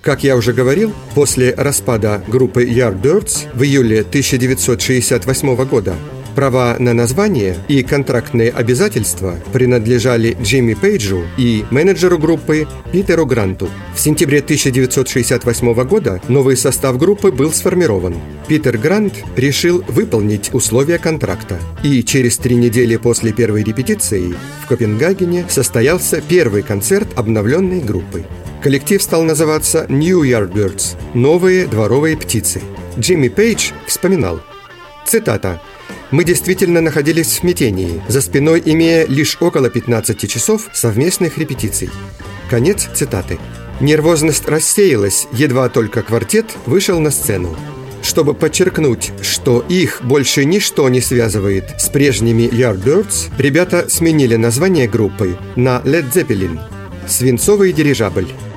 Как я уже говорил, после распада группы Yardbirds в июле 1968 года права на название и контрактные обязательства принадлежали Джимми Пейджу и менеджеру группы Питеру Гранту. В сентябре 1968 года новый состав группы был сформирован. Питер Грант решил выполнить условия контракта, и через 3 недели после первой репетиции в Копенгагене состоялся первый концерт обновленной группы. Коллектив стал называться New Yardbirds – «Новые дворовые птицы». Джимми Пейдж вспоминал, цитата: «Мы действительно находились в смятении, за спиной имея лишь около 15 часов совместных репетиций». Конец цитаты. Нервозность рассеялась, едва только квартет вышел на сцену. Чтобы подчеркнуть, что их больше ничто не связывает с прежними Yardbirds, ребята сменили название группы на Led Zeppelin – «Свинцовый дирижабль».